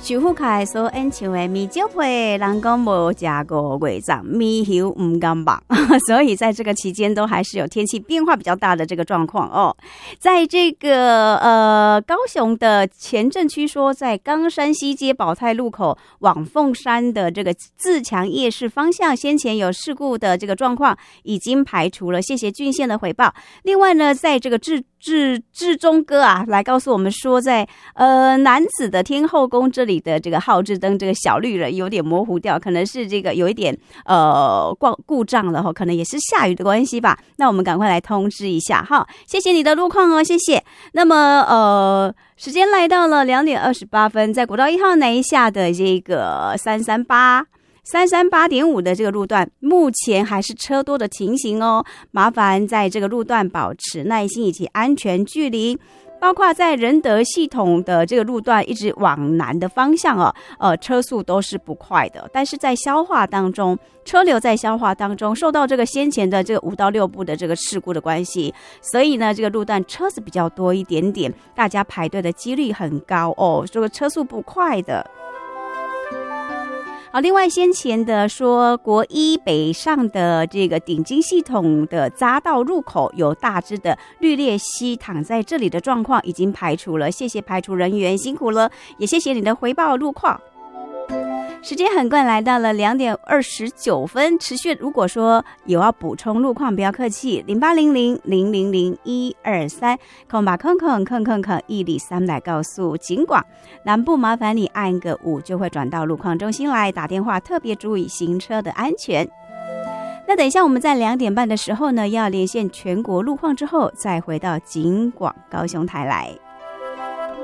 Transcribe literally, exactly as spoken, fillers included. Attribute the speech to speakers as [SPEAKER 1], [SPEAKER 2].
[SPEAKER 1] 徐富凯所演唱的米酒配，人讲无食过月长，米油唔甘棒，所以在这个期间都还是有天气变化比较大的这个状况哦。在这个呃高雄的前镇区说，在冈山西街宝泰路口往凤山的这个自强夜市方向，先前有事故的这个状况已经排除了，谢谢郡县的回报。另外呢，在这个志志志中哥啊，来告诉我们说在，在呃南子的天后宫这里的这个号志灯，这个小绿人有点模糊掉，可能是这个有一点呃故障了哈，可能也是下雨的关系吧。那我们赶快来通知一下哈，谢谢你的路况哦，谢谢。那么呃，时间来到了两点二十八分，在国道一号南一下的这个三三八。三三八点五的这个路段，目前还是车多的情形哦，麻烦在这个路段保持耐心以及安全距离。包括在仁德系统的这个路段一直往南的方向哦，呃，车速都是不快的，但是在消化当中，车流在消化当中，受到这个先前的这个五到六部的这个事故的关系，所以呢，这个路段车子比较多一点点，大家排队的几率很高哦，这个车速不快的。好，另外先前的说国一北上的这个顶金系统的匝道入口有大只的绿鬣蜥躺在这里的状况已经排除了，谢谢排除人员，辛苦了，也谢谢你的回报路况。时间很快来到了两点二十九分，持续如果说有要补充路况，不要客气，零八零零零零零一二三，空把空空空空空一里三来告诉警广南部，麻烦你按个五就会转到路况中心来打电话，特别注意行车的安全。那等一下我们在两点半的时候呢，要连线全国路况之后，再回到警广高雄台来。